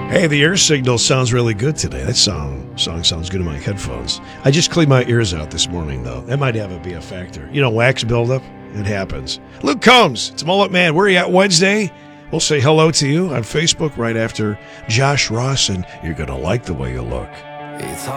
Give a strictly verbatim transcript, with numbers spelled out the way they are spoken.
Hey, the ear signal sounds really good today. That song song sounds good in my headphones. I just cleaned my ears out this morning, though. That might have to be a factor. You know, wax buildup, it happens. Luke Combs, it's Mullet Man. Where are you at Wednesday? We'll say hello to you on Facebook right after Josh Ross, and you're going to like the way you look. It's